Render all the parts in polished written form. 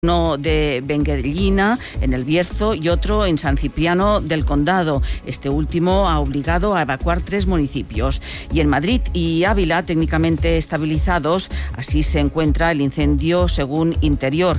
Uno de Benguellina, en el Bierzo, y otro en San Cipriano del Condado. Este último ha obligado a evacuar 3 municipios. Y en Madrid y Ávila, técnicamente estabilizados, así se encuentra el incendio según Interior,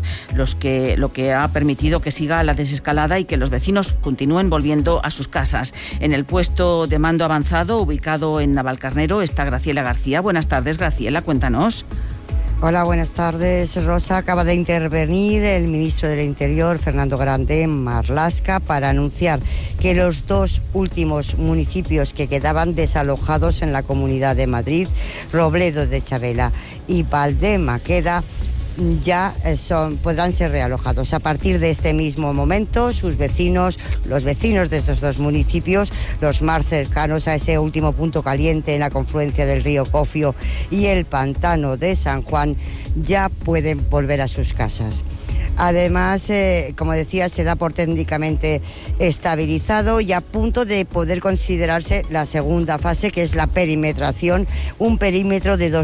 lo que ha permitido que siga la desescalada y que los vecinos continúen volviendo a sus casas. En el puesto de mando avanzado, ubicado en Navalcarnero, está Graciela García. Buenas tardes, Graciela, cuéntanos. Hola, buenas tardes, Rosa. Acaba de intervenir el ministro del Interior, Fernando Grande Marlaska, para anunciar que los 2 últimos municipios que quedaban desalojados en la Comunidad de Madrid, Robledo de Chavela y Valdemaqueda, ya podrán ser realojados. A partir de este mismo momento, sus vecinos, los vecinos de estos 2 municipios, los más cercanos a ese último punto caliente en la confluencia del río Cofio y el pantano de San Juan, ya pueden volver a sus casas. Además, como decía, se da por técnicamente estabilizado y a punto de poder considerarse la segunda fase, que es la perimetración, un perímetro de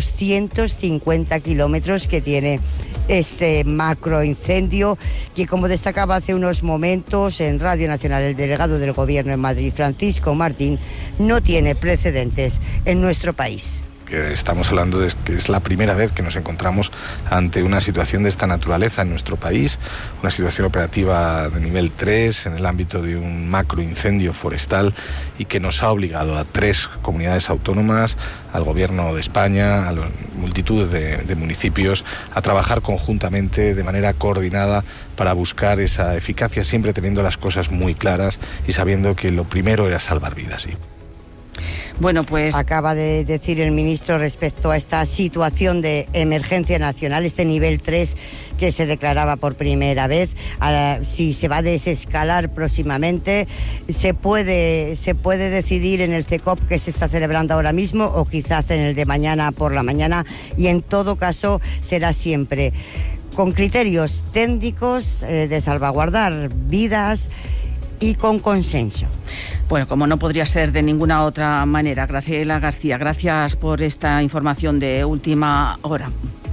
250 kilómetros que tiene este macroincendio, que, como destacaba hace unos momentos en Radio Nacional el delegado del Gobierno en Madrid, Francisco Martín, no tiene precedentes en nuestro país. Que estamos hablando de que es la primera vez que nos encontramos ante una situación de esta naturaleza en nuestro país, una situación operativa de nivel 3 en el ámbito de un macroincendio forestal, y que nos ha obligado a 3 comunidades autónomas, al Gobierno de España, a la multitud de municipios, a trabajar conjuntamente de manera coordinada para buscar esa eficacia, siempre teniendo las cosas muy claras y sabiendo que lo primero era salvar vidas. ¿Sí? Bueno, pues acaba de decir el ministro respecto a esta situación de emergencia nacional, este nivel 3 que se declaraba por primera vez. Ahora, si se va a desescalar próximamente, se puede decidir en el CECOP que se está celebrando ahora mismo, o quizás en el de mañana por la mañana, y en todo caso será siempre con criterios técnicos de salvaguardar vidas y con consenso. Bueno, como no podría ser de ninguna otra manera, Graciela García, gracias por esta información de última hora.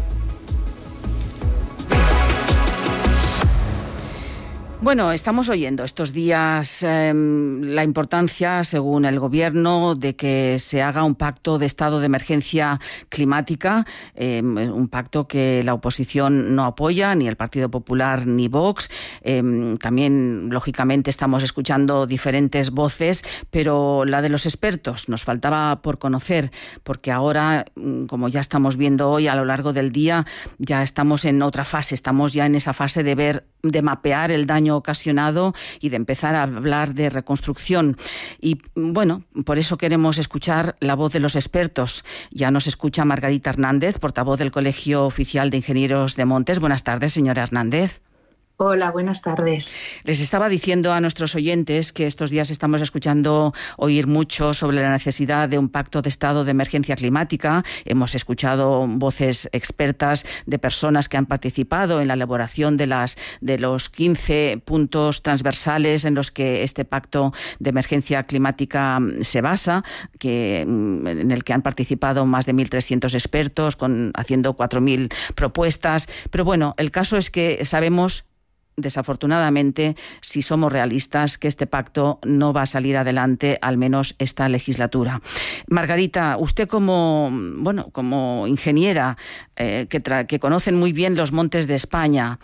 Bueno, estamos oyendo estos días la importancia, según el Gobierno, de que se haga un pacto de estado de emergencia climática, un pacto que la oposición no apoya, ni el Partido Popular ni Vox. También, lógicamente, estamos escuchando diferentes voces, pero la de los expertos nos faltaba por conocer, porque ahora, como ya estamos viendo hoy a lo largo del día, ya estamos en otra fase, estamos ya en esa fase de mapear el daño ocasionado y de empezar a hablar de reconstrucción. Y bueno, por eso queremos escuchar la voz de los expertos. Ya nos escucha Margarita Hernández, portavoz del Colegio Oficial de Ingenieros de Montes. Buenas tardes, señora Hernández. Hola, buenas tardes. Les estaba diciendo a nuestros oyentes que estos días estamos escuchando oír mucho sobre la necesidad de un pacto de estado de emergencia climática. Hemos escuchado voces expertas de personas que han participado en la elaboración de los 15 puntos transversales en los que este pacto de emergencia climática se basa, en el que han participado más de 1.300 expertos haciendo 4.000 propuestas. Pero bueno, el caso es que sabemos, desafortunadamente, si somos realistas, que este pacto no va a salir adelante, al menos esta legislatura. Margarita, usted como ingeniera que conocen muy bien los montes de España,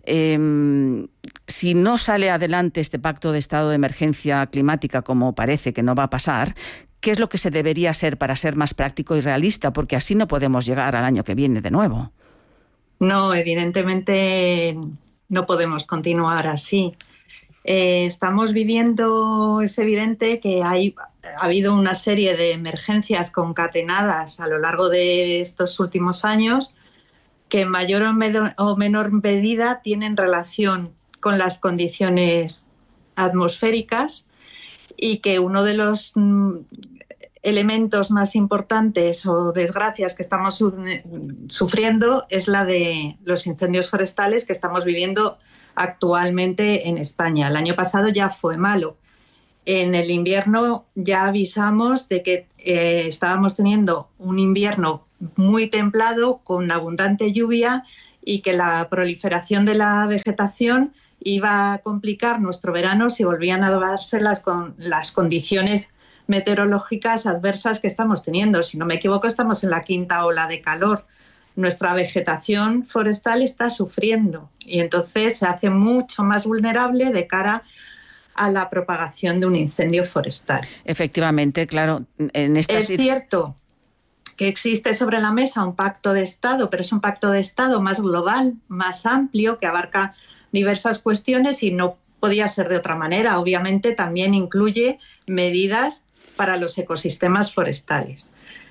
si no sale adelante este pacto de estado de emergencia climática, como parece que no va a pasar, ¿qué es lo que se debería hacer para ser más práctico y realista? Porque así no podemos llegar al año que viene de nuevo. No, evidentemente no podemos continuar así. Estamos viviendo, es evidente que ha habido una serie de emergencias concatenadas a lo largo de estos últimos años que en mayor o menor medida tienen relación con las condiciones atmosféricas, y que uno de los elementos más importantes o desgracias que estamos sufriendo es la de los incendios forestales que estamos viviendo actualmente en España. El año pasado ya fue malo. En el invierno ya avisamos de que estábamos teniendo un invierno muy templado, con abundante lluvia y que la proliferación de la vegetación iba a complicar nuestro verano si volvían a darse las condiciones meteorológicas adversas que estamos teniendo. Si no me equivoco, estamos en la 5ª ola de calor. Nuestra vegetación forestal está sufriendo y entonces se hace mucho más vulnerable de cara a la propagación de un incendio forestal. Efectivamente, claro. Es cierto que existe sobre la mesa un pacto de Estado, pero es un pacto de Estado más global, más amplio, que abarca diversas cuestiones y no podía ser de otra manera. Obviamente también incluye medidas para los ecosistemas forestales.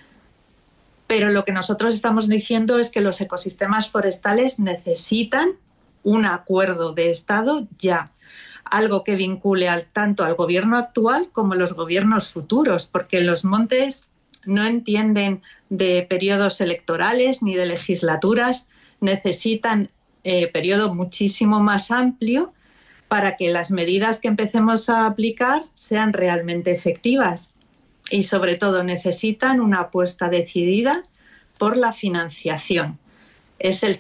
Pero lo que nosotros estamos diciendo es que los ecosistemas forestales necesitan un acuerdo de Estado ya, algo que vincule tanto al gobierno actual como a los gobiernos futuros, porque los montes no entienden de periodos electorales ni de legislaturas, necesitan periodo muchísimo más amplio para que las medidas que empecemos a aplicar sean realmente efectivas. Y sobre todo necesitan una apuesta decidida por la financiación. Es el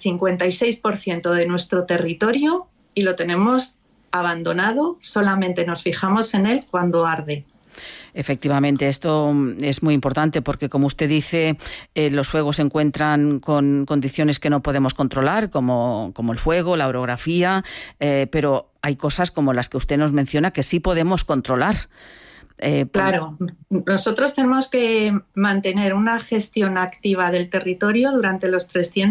56% de nuestro territorio y lo tenemos abandonado, solamente nos fijamos en él cuando arde. Efectivamente, esto es muy importante porque, como usted dice, los fuegos se encuentran con condiciones que no podemos controlar, como el fuego, la orografía, pero hay cosas como las que usted nos menciona que sí podemos controlar. Claro, nosotros tenemos que mantener una gestión activa del territorio durante los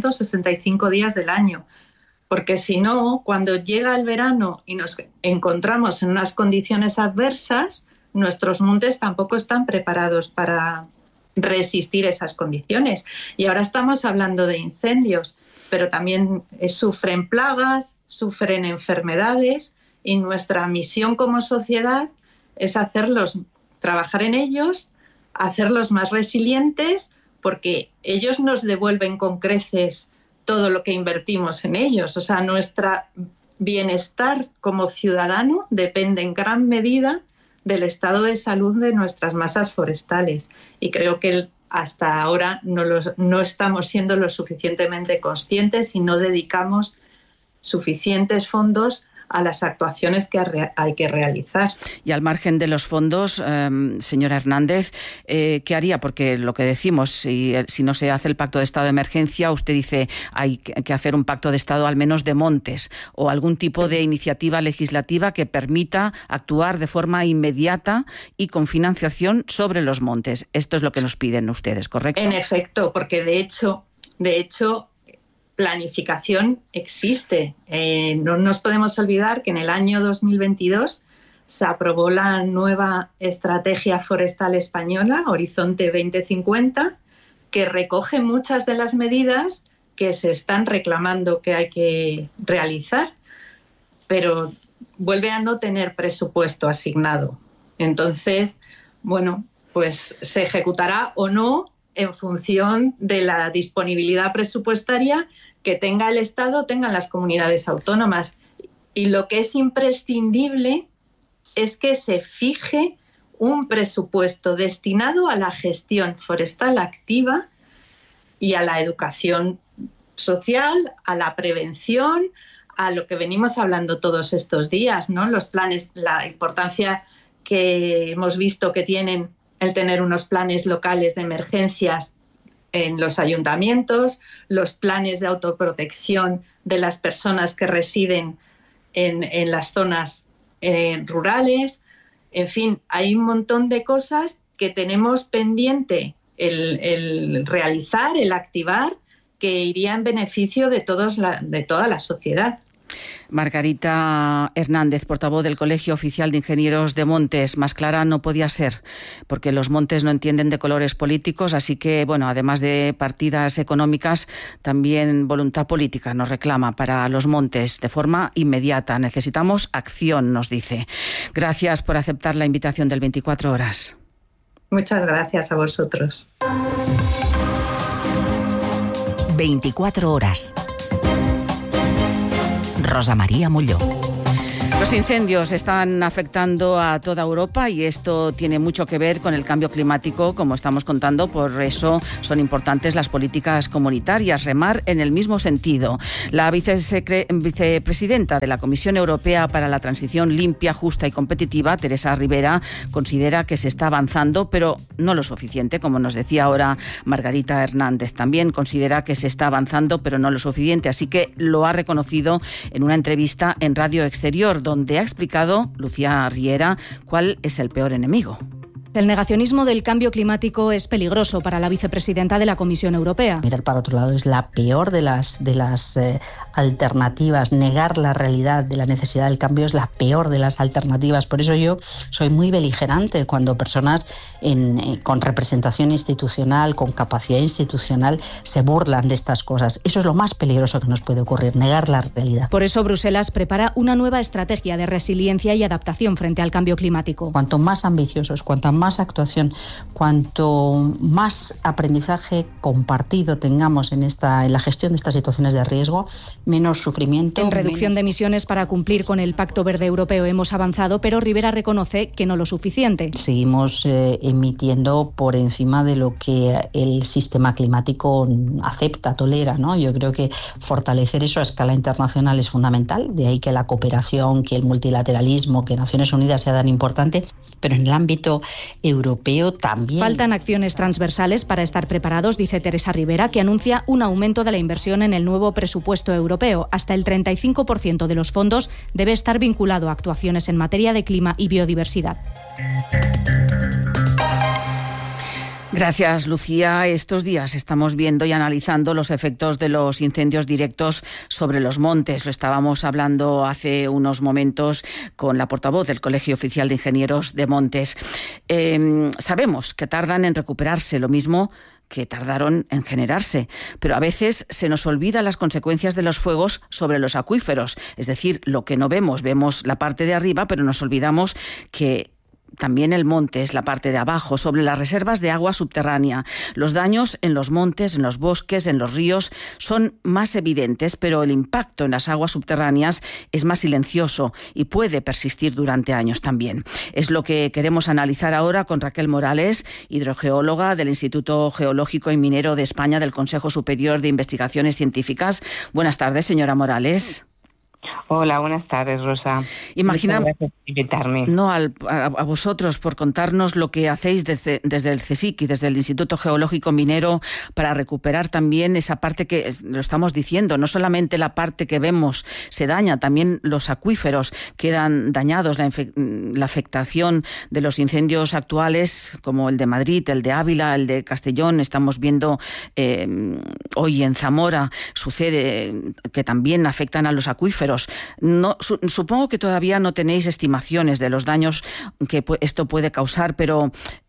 365 días del año, porque si no, cuando llega el verano y nos encontramos en unas condiciones adversas, nuestros montes tampoco están preparados para resistir esas condiciones. Y ahora estamos hablando de incendios, pero también sufren plagas, sufren enfermedades, y nuestra misión como sociedad es trabajar en ellos, hacerlos más resilientes, porque ellos nos devuelven con creces todo lo que invertimos en ellos. O sea, nuestro bienestar como ciudadano depende en gran medida del estado de salud de nuestras masas forestales. Y creo que hasta ahora no estamos siendo lo suficientemente conscientes y no dedicamos suficientes fondos a las actuaciones que hay que realizar. Y al margen de los fondos, señora Hernández, ¿qué haría? Porque lo que decimos, si no se hace el pacto de estado de emergencia, usted dice hay que hacer un pacto de estado al menos de montes o algún tipo de iniciativa legislativa que permita actuar de forma inmediata y con financiación sobre los montes. Esto es lo que nos piden ustedes, ¿correcto? En efecto, porque de hecho, planificación existe. No nos podemos olvidar que en el año 2022 se aprobó la nueva Estrategia Forestal Española, Horizonte 2050, que recoge muchas de las medidas que se están reclamando que hay que realizar, pero vuelve a no tener presupuesto asignado. Entonces, bueno, pues se ejecutará o no en función de la disponibilidad presupuestaria que tenga el Estado, tengan las comunidades autónomas. Y lo que es imprescindible es que se fije un presupuesto destinado a la gestión forestal activa y a la educación social, a la prevención, a lo que venimos hablando todos estos días, ¿no? Los planes, la importancia que hemos visto que tienen el tener unos planes locales de emergencias en los ayuntamientos, los planes de autoprotección de las personas que residen en las zonas rurales. En fin, hay un montón de cosas que tenemos pendiente el realizar, el activar, que iría en beneficio de toda la sociedad. Margarita Hernández, portavoz del Colegio Oficial de Ingenieros de Montes. Más clara no podía ser, porque los montes no entienden de colores políticos, así que, bueno, además de partidas económicas, también voluntad política nos reclama para los montes de forma inmediata. Necesitamos acción, nos dice. Gracias por aceptar la invitación del 24 Horas. Muchas gracias a vosotros. 24 Horas. Rosa María Molló. Los incendios están afectando a toda Europa y esto tiene mucho que ver con el cambio climático, como estamos contando. Por eso son importantes las políticas comunitarias, remar en el mismo sentido. La vicepresidenta de la Comisión Europea para la Transición Limpia, Justa y Competitiva, Teresa Ribera, considera que se está avanzando, pero no lo suficiente, como nos decía ahora Margarita Hernández. También considera que se está avanzando, pero no lo suficiente, así que lo ha reconocido en una entrevista en Radio Exterior, donde ha explicado Lucía Riera cuál es el peor enemigo. El negacionismo del cambio climático es peligroso para la vicepresidenta de la Comisión Europea. Mirar para otro lado es la peor de las alternativas. Negar la realidad de la necesidad del cambio es la peor de las alternativas. Por eso yo soy muy beligerante cuando personas con representación institucional, con capacidad institucional, se burlan de estas cosas. Eso es lo más peligroso que nos puede ocurrir, negar la realidad. Por eso Bruselas prepara una nueva estrategia de resiliencia y adaptación frente al cambio climático. Cuanto más ambiciosos, cuanto más actuación, cuanto más aprendizaje compartido tengamos en la gestión de estas situaciones de riesgo, menos sufrimiento. En reducción de emisiones para cumplir con el Pacto Verde Europeo hemos avanzado, pero Ribera reconoce que no lo suficiente. Seguimos emitiendo por encima de lo que el sistema climático acepta, tolera, ¿no? Yo creo que fortalecer eso a escala internacional es fundamental, de ahí que la cooperación, que el multilateralismo, que Naciones Unidas sea tan importante, pero en el ámbito europeo también. Faltan acciones transversales para estar preparados, dice Teresa Ribera, que anuncia un aumento de la inversión en el nuevo presupuesto europeo. Hasta el 35% de los fondos debe estar vinculado a actuaciones en materia de clima y biodiversidad. Gracias, Lucía. Estos días estamos viendo y analizando los efectos de los incendios directos sobre los montes. Lo estábamos hablando hace unos momentos con la portavoz del Colegio Oficial de Ingenieros de Montes. Sabemos que tardan en recuperarse, lo mismo que tardaron en generarse, pero a veces se nos olvidan las consecuencias de los fuegos sobre los acuíferos, es decir, lo que no vemos la parte de arriba, pero nos olvidamos que también el monte es la parte de abajo, sobre las reservas de agua subterránea. Los daños en los montes, en los bosques, en los ríos son más evidentes, pero el impacto en las aguas subterráneas es más silencioso y puede persistir durante años también. Es lo que queremos analizar ahora con Raquel Morales, hidrogeóloga del Instituto Geológico y Minero de España del Consejo Superior de Investigaciones Científicas. Buenas tardes, señora Morales. Hola, buenas tardes, Rosa. Muchas gracias por invitarme. No, a vosotros por contarnos lo que hacéis desde el CSIC y desde el Instituto Geológico Minero para recuperar también esa parte que lo estamos diciendo, no solamente la parte que vemos se daña, también los acuíferos quedan dañados, la afectación de los incendios actuales como el de Madrid, el de Ávila, el de Castellón, estamos viendo hoy en Zamora, sucede que también afectan a los acuíferos. No, supongo que todavía no tenéis estimaciones de los daños que esto puede causar, pero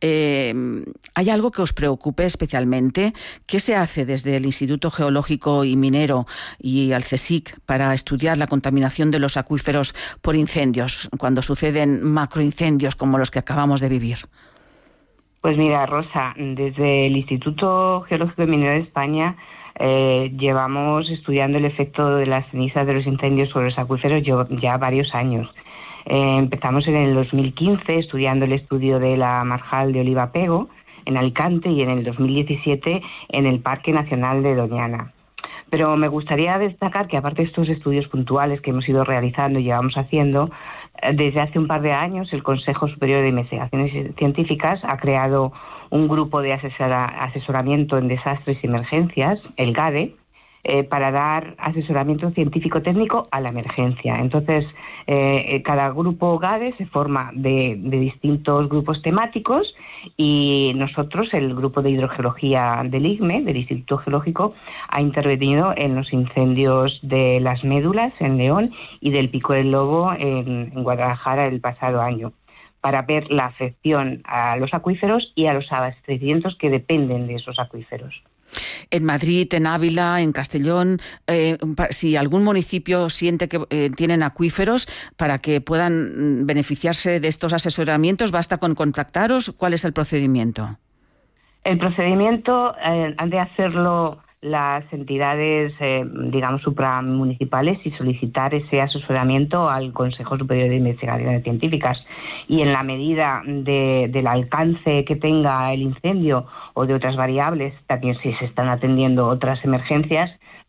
¿hay algo que os preocupe especialmente? ¿Qué se hace desde el Instituto Geológico y Minero y al CSIC para estudiar la contaminación de los acuíferos por incendios, cuando suceden macroincendios como los que acabamos de vivir? Pues mira, Rosa, desde el Instituto Geológico y Minero de España llevamos estudiando el efecto de las cenizas de los incendios sobre los acuíferos ya varios años. Empezamos en el 2015 estudiando el estudio de la marjal de Oliva Pego en Alicante y en el 2017 en el Parque Nacional de Doñana. Pero me gustaría destacar que aparte de estos estudios puntuales que hemos ido realizando y llevamos haciendo, desde hace un par de años el Consejo Superior de Investigaciones Científicas ha creado un grupo de asesoramiento en desastres y emergencias, el GADE, para dar asesoramiento científico-técnico a la emergencia. Entonces, cada grupo GADE se forma de distintos grupos temáticos y nosotros, el grupo de hidrogeología del IGME, del Instituto Geológico, ha intervenido en los incendios de Las Médulas en León y del Pico del Lobo en Guadalajara el pasado año, para ver la afección a los acuíferos y a los abastecimientos que dependen de esos acuíferos. En Madrid, en Ávila, en Castellón, si algún municipio siente que tienen acuíferos, para que puedan beneficiarse de estos asesoramientos, ¿basta con contactaros? ¿Cuál es el procedimiento? El procedimiento han de hacerlo las entidades, digamos, supramunicipales y solicitar ese asesoramiento al Consejo Superior de Investigaciones Científicas. Y en la medida del alcance que tenga el incendio o de otras variables, también si se están atendiendo otras emergencias,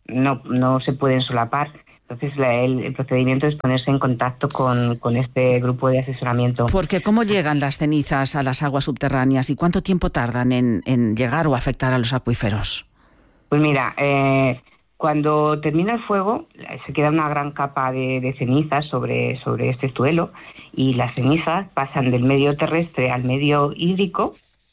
no se pueden solapar. Entonces, el procedimiento es ponerse en contacto con este grupo de asesoramiento. Porque ¿cómo llegan las cenizas a las aguas subterráneas y cuánto tiempo tardan en llegar o afectar a los acuíferos? Pues mira, cuando termina el fuego se queda una gran capa de cenizas sobre este suelo, y las cenizas pasan del medio terrestre al medio hídrico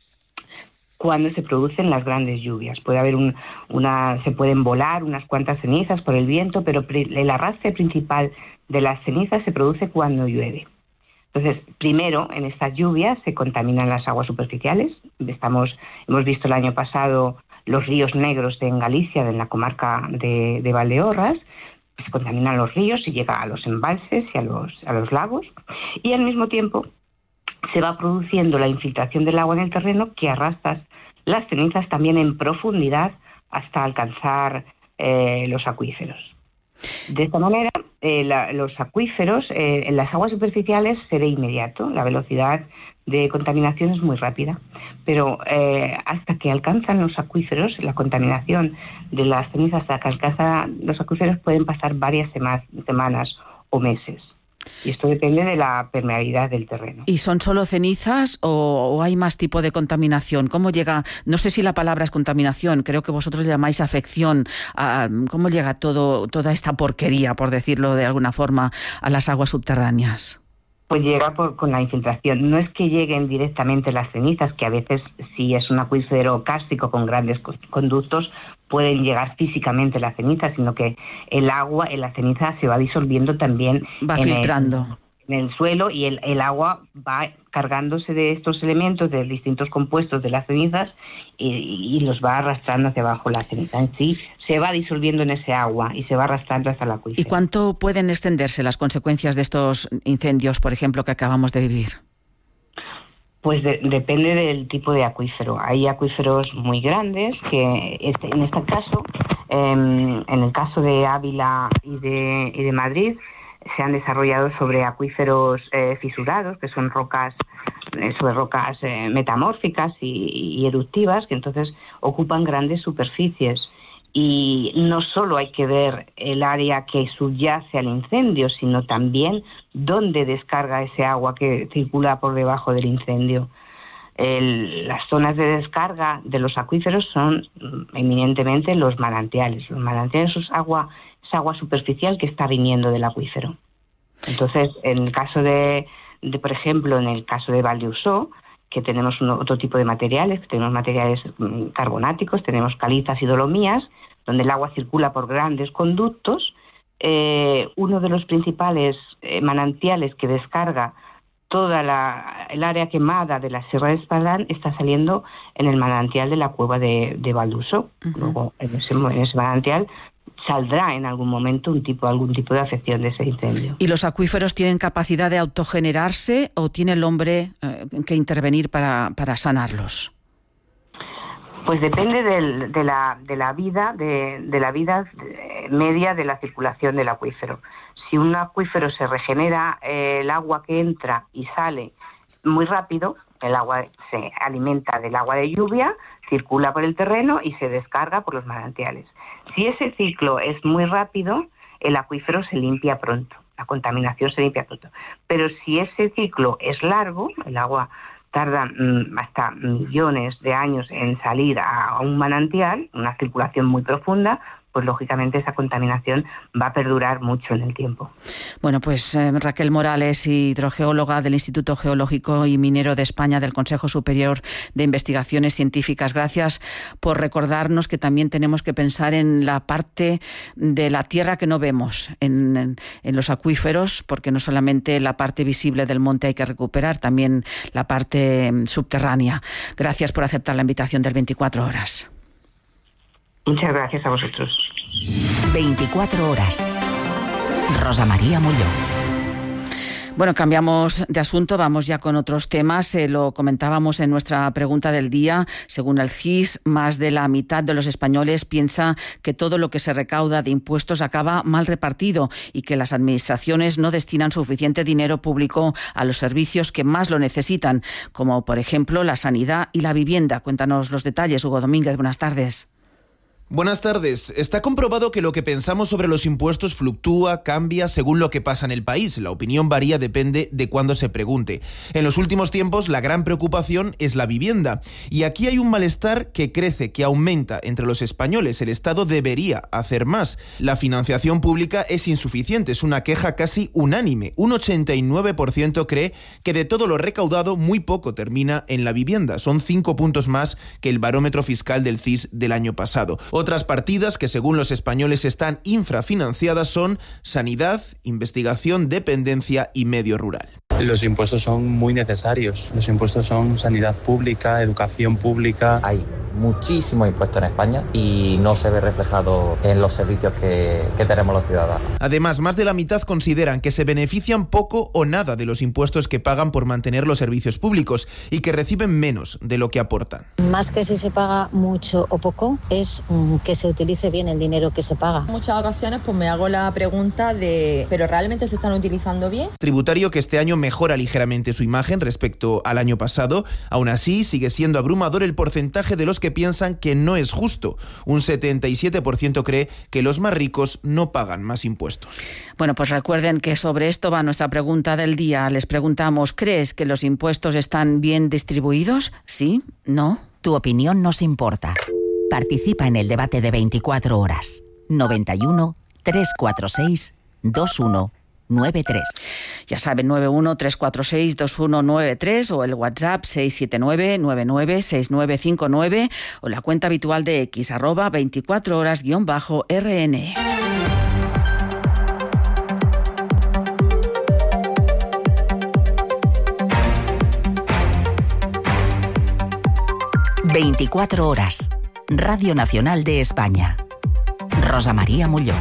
cuando se producen las grandes lluvias. Puede haber se pueden volar unas cuantas cenizas por el viento, pero el arrastre principal de las cenizas se produce cuando llueve. Entonces, primero, en estas lluvias se contaminan las aguas superficiales. Hemos visto el año pasado los ríos negros en Galicia, en la comarca de Valdeorras. Se contaminan los ríos y llega a los embalses y a los lagos. Y al mismo tiempo se va produciendo la infiltración del agua en el terreno, que arrastra las cenizas también en profundidad hasta alcanzar los acuíferos. De esta manera, los acuíferos, en las aguas superficiales se ve inmediato. La velocidad de contaminación es muy rápida, pero hasta que alcanzan los acuíferos, la contaminación de las cenizas hasta que alcanzan los acuíferos pueden pasar varias semanas o meses. Y esto depende de la permeabilidad del terreno. ¿Y son solo cenizas o hay más tipo de contaminación? ¿Cómo llega? No sé si la palabra es contaminación, creo que vosotros le llamáis afección. ¿Cómo llega toda esta porquería, por decirlo de alguna forma, a las aguas subterráneas? Pues llega con la infiltración. No es que lleguen directamente las cenizas, que a veces, si es un acuífero kárstico con grandes conductos, pueden llegar físicamente las cenizas, sino que el agua en la ceniza se va disolviendo también. Va filtrando. En el suelo, y el agua va cargándose de estos elementos, de distintos compuestos de las cenizas, y los va arrastrando hacia abajo. La ceniza en sí se va disolviendo en ese agua y se va arrastrando hasta el acuífero. ¿Y cuánto pueden extenderse las consecuencias de estos incendios, por ejemplo, que acabamos de vivir? Pues depende del tipo de acuífero. Hay acuíferos muy grandes que, en este caso, en el caso de Ávila y de Madrid, se han desarrollado sobre acuíferos fisurados, que son sobre rocas metamórficas y eruptivas, que entonces ocupan grandes superficies. Y no solo hay que ver el área que subyace al incendio, sino también dónde descarga ese agua que circula por debajo del incendio. Las zonas de descarga de los acuíferos son eminentemente los manantiales. Los manantiales es agua superficial que está viniendo del acuífero. Entonces, en el caso por ejemplo, en el caso de Valdeusó, que tenemos otro tipo de materiales, que tenemos materiales carbonáticos, tenemos calizas y dolomías, donde el agua circula por grandes conductos. Uno de los principales manantiales que descarga toda el área quemada de la Sierra de Espadán está saliendo en el manantial de la cueva de Valdeusó. Uh-huh. Luego, en ese manantial saldrá en algún momento algún tipo de afección de ese incendio. ¿Y los acuíferos tienen capacidad de autogenerarse o tiene el hombre que intervenir para sanarlos? Pues depende de la vida media de la circulación del acuífero. Si un acuífero se regenera, el agua que entra y sale muy rápido, el agua se alimenta del agua de lluvia, circula por el terreno y se descarga por los manantiales. Si ese ciclo es muy rápido, el acuífero se limpia pronto, la contaminación se limpia pronto. Pero si ese ciclo es largo, el agua tarda hasta millones de años en salir a un manantial, una circulación muy profunda, pues lógicamente esa contaminación va a perdurar mucho en el tiempo. Bueno, pues Raquel Morales, hidrogeóloga del Instituto Geológico y Minero de España, del Consejo Superior de Investigaciones Científicas, gracias por recordarnos que también tenemos que pensar en la parte de la tierra que no vemos, en los acuíferos, porque no solamente la parte visible del monte hay que recuperar, también la parte subterránea. Gracias por aceptar la invitación del 24 Horas. Muchas gracias a vosotros. 24 Horas. Rosa María Molló. Bueno, cambiamos de asunto, vamos ya con otros temas. Lo comentábamos en nuestra pregunta del día. Según el CIS, más de la mitad de los españoles piensa que todo lo que se recauda de impuestos acaba mal repartido y que las administraciones no destinan suficiente dinero público a los servicios que más lo necesitan, como por ejemplo la sanidad y la vivienda. Cuéntanos los detalles, Hugo Domínguez. Buenas tardes. Buenas tardes. Está comprobado que lo que pensamos sobre los impuestos fluctúa, cambia según lo que pasa en el país. La opinión varía, depende de cuándo se pregunte. En los últimos tiempos, la gran preocupación es la vivienda. Y aquí hay un malestar que crece, que aumenta entre los españoles. El Estado debería hacer más. La financiación pública es insuficiente, es una queja casi unánime. Un 89% cree que de todo lo recaudado, muy poco termina en la vivienda. Son 5 puntos más que el barómetro fiscal del CIS del año pasado. Otras partidas que según los españoles están infrafinanciadas son sanidad, investigación, dependencia y medio rural. Los impuestos son muy necesarios. Los impuestos son sanidad pública, educación pública. Hay muchísimo impuesto en España y no se ve reflejado en los servicios que tenemos los ciudadanos. Además, más de la mitad consideran que se benefician poco o nada de los impuestos que pagan por mantener los servicios públicos y que reciben menos de lo que aportan. Más que si se paga mucho o poco, es que se utilice bien el dinero que se paga. En muchas ocasiones pues me hago la pregunta de ¿pero realmente se están utilizando bien? Tributario que este año mejora ligeramente su imagen respecto al año pasado. Aún así, sigue siendo abrumador el porcentaje de los que piensan que no es justo. Un 77% cree que los más ricos no pagan más impuestos. Bueno, pues recuerden que sobre esto va nuestra pregunta del día. Les preguntamos, ¿crees que los impuestos están bien distribuidos? ¿Sí? ¿No? Tu opinión nos importa. Participa en el debate de 24 horas. 91 346 2193. Ya saben, 91 346 2193 o el WhatsApp 679 996959 o la cuenta habitual de X @24horas_RN. ...24 horas... Radio Nacional de España. Rosa María Molló.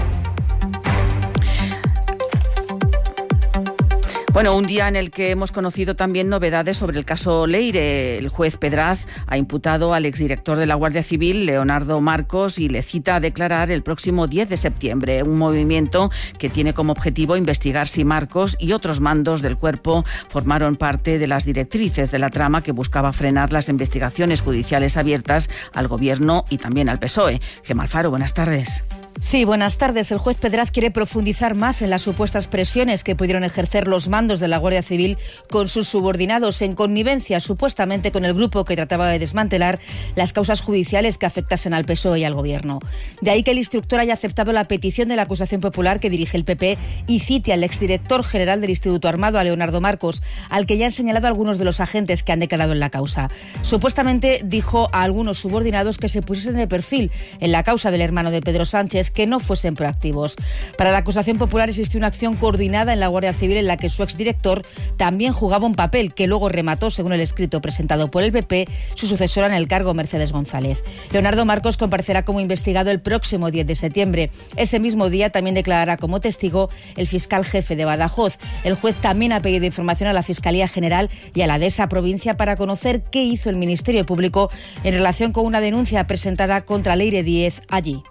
Bueno, un día en el que hemos conocido también novedades sobre el caso Leire. El juez Pedraz ha imputado al exdirector de la Guardia Civil, Leonardo Marcos, y le cita a declarar el próximo 10 de septiembre. Un movimiento que tiene como objetivo investigar si Marcos y otros mandos del cuerpo formaron parte de las directrices de la trama que buscaba frenar las investigaciones judiciales abiertas al Gobierno y también al PSOE. Gemma Alfaro, buenas tardes. Sí, buenas tardes. El juez Pedraz quiere profundizar más en las supuestas presiones que pudieron ejercer los mandos de la Guardia Civil con sus subordinados en connivencia supuestamente con el grupo que trataba de desmantelar las causas judiciales que afectasen al PSOE y al Gobierno. De ahí que el instructor haya aceptado la petición de la acusación popular que dirige el PP y cite al exdirector general del Instituto Armado, a Leonardo Marcos, al que ya han señalado algunos de los agentes que han declarado en la causa. Supuestamente dijo a algunos subordinados que se pusiesen de perfil en la causa del hermano de Pedro Sánchez, que no fuesen proactivos. Para la acusación popular existió una acción coordinada en la Guardia Civil en la que su exdirector también jugaba un papel que luego remató, según el escrito presentado por el PP, su sucesora en el cargo, Mercedes González. Leonardo Marcos comparecerá como investigado el próximo 10 de septiembre. Ese mismo día también declarará como testigo el fiscal jefe de Badajoz. El juez también ha pedido información a la Fiscalía General y a la de esa provincia para conocer qué hizo el Ministerio Público en relación con una denuncia presentada contra Leire Díez allí.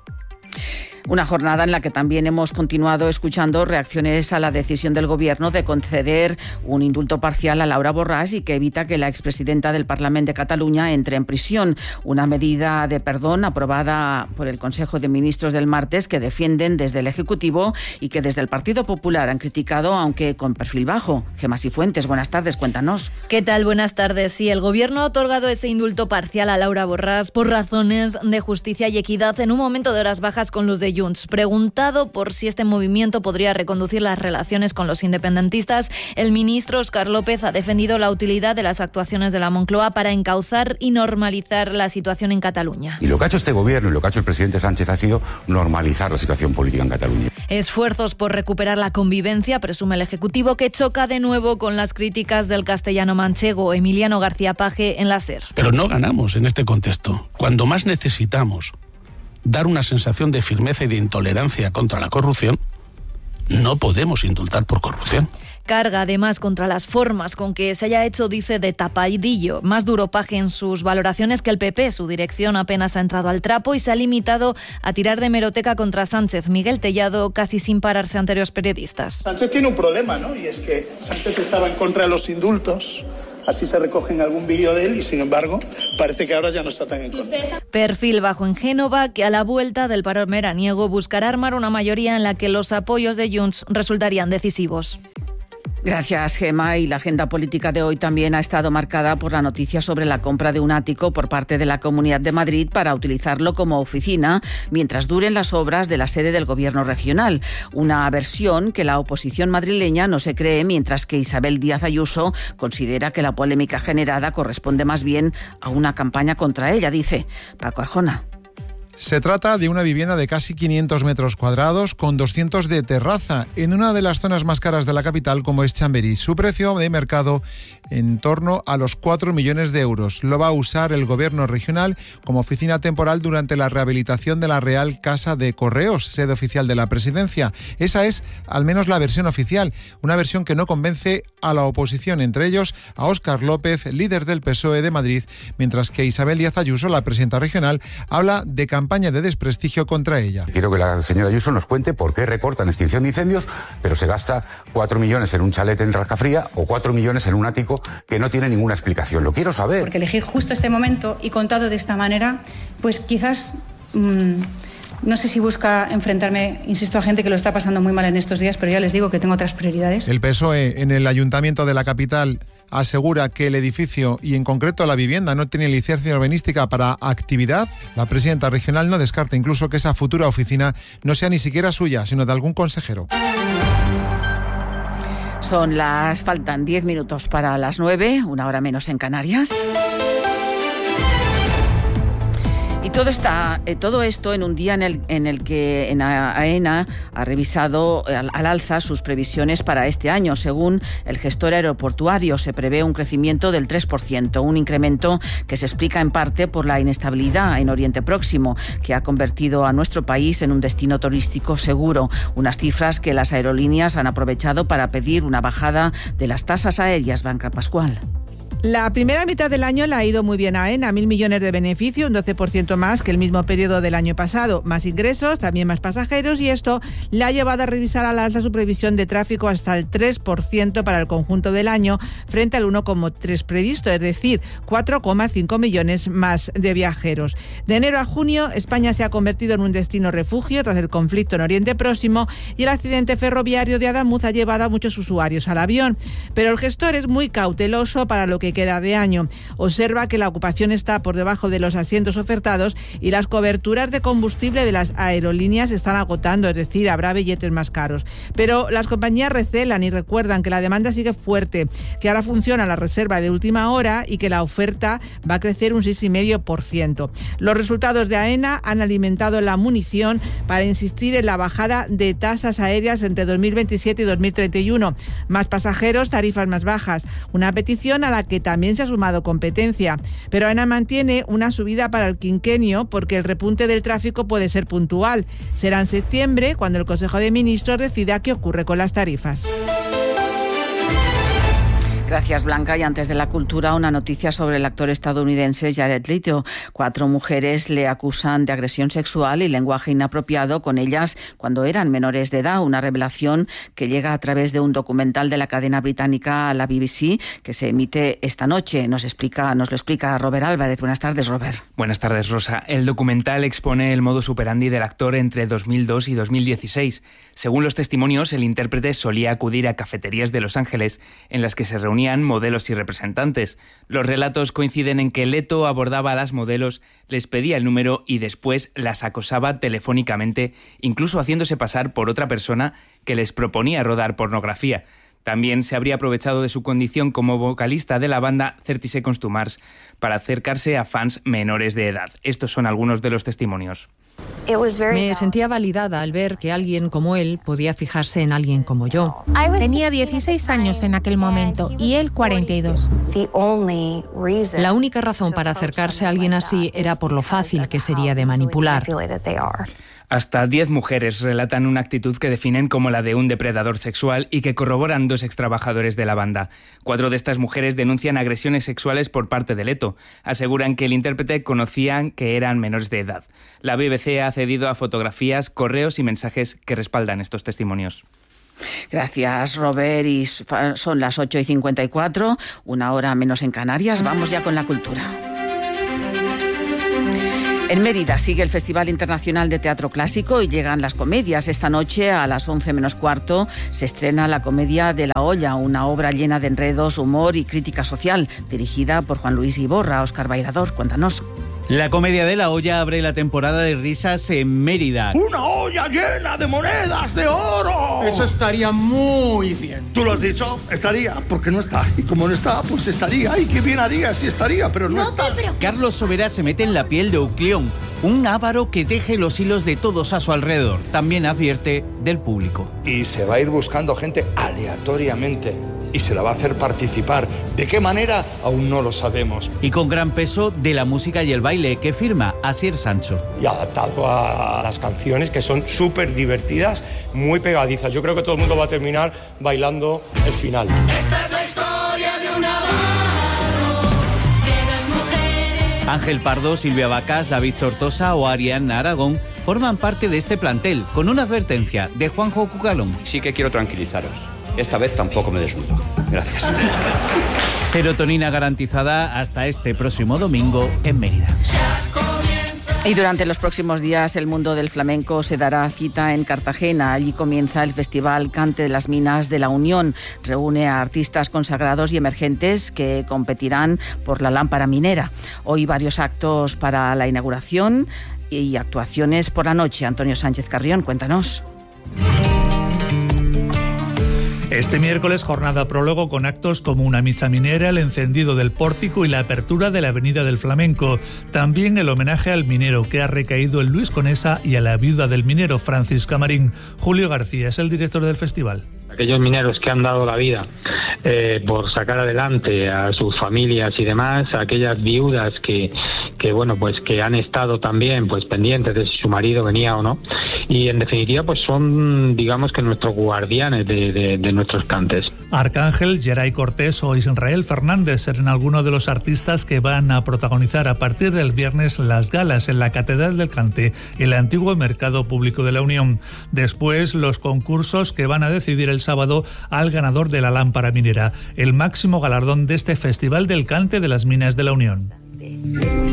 Una jornada en la que también hemos continuado escuchando reacciones a la decisión del Gobierno de conceder un indulto parcial a Laura Borràs y que evita que la expresidenta del Parlament de Cataluña entre en prisión. Una medida de perdón aprobada por el Consejo de Ministros del martes que defienden desde el Ejecutivo y que desde el Partido Popular han criticado, aunque con perfil bajo. Gemma Sifuentes, buenas tardes, cuéntanos. ¿Qué tal? Buenas tardes. Sí, el Gobierno ha otorgado ese indulto parcial a Laura Borràs por razones de justicia y equidad en un momento de horas bajas con los de Junts. Preguntado por si este movimiento podría reconducir las relaciones con los independentistas, el ministro Óscar López ha defendido la utilidad de las actuaciones de la Moncloa para encauzar y normalizar la situación en Cataluña. Y lo que ha hecho este gobierno y lo que ha hecho el presidente Sánchez ha sido normalizar la situación política en Cataluña. Esfuerzos por recuperar la convivencia, presume el Ejecutivo, que choca de nuevo con las críticas del castellano manchego Emiliano García Paje en la SER. Pero no ganamos en este contexto. Cuando más necesitamos dar una sensación de firmeza y de intolerancia contra la corrupción, no podemos indultar por corrupción. Carga además contra las formas con que se haya hecho, dice, de tapadillo. Más duro paje en sus valoraciones que el PP. Su dirección apenas ha entrado al trapo y se ha limitado a tirar de hemeroteca contra Sánchez. Miguel Tellado casi sin pararse ante los periodistas. Sánchez tiene un problema, ¿no? Y es que Sánchez estaba en contra de los indultos. Así se recoge en algún vídeo de él y, sin embargo, parece que ahora ya no está tan en contra. Perfil bajo en Génova, que a la vuelta del paro veraniego buscará armar una mayoría en la que los apoyos de Junts resultarían decisivos. Gracias, Gemma. Y la agenda política de hoy también ha estado marcada por la noticia sobre la compra de un ático por parte de la Comunidad de Madrid para utilizarlo como oficina mientras duren las obras de la sede del Gobierno regional. Una versión que la oposición madrileña no se cree, mientras que Isabel Díaz Ayuso considera que la polémica generada corresponde más bien a una campaña contra ella, dice Paco Arjona. Se trata de una vivienda de casi 500 metros cuadrados con 200 de terraza en una de las zonas más caras de la capital, como es Chamberí. Su precio de mercado en torno a los 4 millones de euros. Lo va a usar el Gobierno regional como oficina temporal durante la rehabilitación de la Real Casa de Correos, sede oficial de la Presidencia. Esa es al menos la versión oficial, una versión que no convence a la oposición, entre ellos a Óscar López, líder del PSOE de Madrid, mientras que Isabel Díaz Ayuso, la presidenta regional, habla de campaña de desprestigio contra ella. Quiero que la señora Ayuso nos cuente por qué recorta en extinción de incendios, pero se gasta 4 millones en un chalet en Rascafría o 4 millones en un ático que no tiene ninguna explicación. Lo quiero saber. Porque elegir justo este momento y contado de esta manera, pues quizás... no sé si busca enfrentarme, insisto, a gente que lo está pasando muy mal en estos días, pero ya les digo que tengo otras prioridades. El PSOE en el Ayuntamiento de la capital asegura que el edificio y en concreto la vivienda no tiene licencia urbanística para actividad. La presidenta regional no descarta incluso que esa futura oficina no sea ni siquiera suya, sino de algún consejero. Faltan 10 minutos para las 9, una hora menos en Canarias. Y todo esto en un día en el que AENA ha revisado al alza sus previsiones para este año. Según el gestor aeroportuario, se prevé un crecimiento del 3%, un incremento que se explica en parte por la inestabilidad en Oriente Próximo, que ha convertido a nuestro país en un destino turístico seguro. Unas cifras que las aerolíneas han aprovechado para pedir una bajada de las tasas aéreas. Blanca Pascual. La primera mitad del año le ha ido muy bien a AENA, 1.000 millones de beneficio, un 12% más que el mismo periodo del año pasado. Más ingresos, también más pasajeros, y esto le ha llevado a revisar al alza su previsión de tráfico hasta el 3% para el conjunto del año, frente al 1,3% previsto, es decir, 4,5 millones más de viajeros. De enero a junio, España se ha convertido en un destino refugio tras el conflicto en Oriente Próximo y el accidente ferroviario de Adamuz ha llevado a muchos usuarios al avión. Pero el gestor es muy cauteloso para lo que queda de año. Observa que la ocupación está por debajo de los asientos ofertados y las coberturas de combustible de las aerolíneas se están agotando, es decir, habrá billetes más caros. Pero las compañías recelan y recuerdan que la demanda sigue fuerte, que ahora funciona la reserva de última hora y que la oferta va a crecer un 6,5%. Los resultados de AENA han alimentado la munición para insistir en la bajada de tasas aéreas entre 2027 y 2031. Más pasajeros, tarifas más bajas. Una petición a la que también se ha sumado competencia. Pero AENA mantiene una subida para el quinquenio porque el repunte del tráfico puede ser puntual. Será en septiembre cuando el Consejo de Ministros decida qué ocurre con las tarifas. Gracias, Blanca. Y antes de la cultura, una noticia sobre el actor estadounidense Jared Leto. 4 mujeres le acusan de agresión sexual y lenguaje inapropiado con ellas cuando eran menores de edad. Una revelación que llega a través de un documental de la cadena británica, la BBC, que se emite esta noche. Nos lo explica Robert Álvarez. Buenas tardes, Robert. Buenas tardes, Rosa. El documental expone el modus operandi del actor entre 2002 y 2016. Según los testimonios, el intérprete solía acudir a cafeterías de Los Ángeles en las que se reunían modelos y representantes. Los relatos coinciden en que Leto abordaba a las modelos, les pedía el número y después las acosaba telefónicamente, incluso haciéndose pasar por otra persona que les proponía rodar pornografía. También se habría aprovechado de su condición como vocalista de la banda 30 Seconds to Mars para acercarse a fans menores de edad. Estos son algunos de los testimonios. Me sentía validada al ver que alguien como él podía fijarse en alguien como yo. Tenía 16 años en aquel momento y él 42. La única razón para acercarse a alguien así era por lo fácil que sería de manipular. Hasta 10 mujeres relatan una actitud que definen como la de un depredador sexual y que corroboran 2 extrabajadores de la banda. 4 de estas mujeres denuncian agresiones sexuales por parte de Leto. Aseguran que el intérprete conocían que eran menores de edad. La BBC ha accedido a fotografías, correos y mensajes que respaldan estos testimonios. Gracias, Robert. Y son las 8:54, 1 hora menos en Canarias. Vamos ya con la cultura. En Mérida sigue el Festival Internacional de Teatro Clásico y llegan las comedias. Esta noche a las 11 menos cuarto se estrena La Comedia de la Olla, una obra llena de enredos, humor y crítica social, dirigida por Juan Luis Iborra. Óscar Bailador, cuéntanos. La Comedia de la Olla abre la temporada de risas en Mérida. ¡Una olla llena de monedas de oro! Eso estaría muy bien. ¿Tú lo has dicho? Estaría, porque no está. Y como no está, pues estaría. ¡Ay, qué bien haría si estaría! Pero no está. Carlos Sobera se mete en la piel de Euclión, un ávaro que teje los hilos de todos a su alrededor. También advierte del público. Y se va a ir buscando gente aleatoriamente y se la va a hacer participar. ¿De qué manera? Aún no lo sabemos. Y con gran peso de la música y el baile que firma Asier Sancho. Y adaptado a las canciones, que son súper divertidas, muy pegadizas. Yo creo que todo el mundo va a terminar bailando el final. Esta es la historia de un avaro, de 2 mujeres. Ángel Pardo, Silvia Vacas, David Tortosa o Ariadna Aragón forman parte de este plantel, con una advertencia de Juanjo Cucalón. Sí que quiero tranquilizaros. Esta vez tampoco me desnudo. Gracias. Serotonina garantizada hasta este próximo domingo en Mérida. Y durante los próximos días el mundo del flamenco se dará cita en Cartagena. Allí comienza el Festival Cante de las Minas de la Unión. Reúne a artistas consagrados y emergentes que competirán por la lámpara minera. Hoy varios actos para la inauguración y actuaciones por la noche. Antonio Sánchez Carrión, cuéntanos. Este miércoles jornada prólogo con actos como una misa minera, el encendido del pórtico y la apertura de la Avenida del Flamenco. También el homenaje al minero que ha recaído en Luis Conesa y a la viuda del minero, Francis Camarín. Julio García es el director del festival. Aquellos mineros que han dado la vida por sacar adelante a sus familias y demás, aquellas viudas que bueno, pues que han estado también pues pendientes de si su marido venía o no, y en definitiva pues son, digamos, que nuestros guardianes de nuestros cantes. Arcángel, Geray Cortés o Israel Fernández serán algunos de los artistas que van a protagonizar a partir del viernes las galas en la Catedral del Cante, el antiguo Mercado Público de la Unión. Después los concursos que van a decidir el sábado al ganador de la lámpara minera, el máximo galardón de este Festival del Cante de las Minas de la Unión.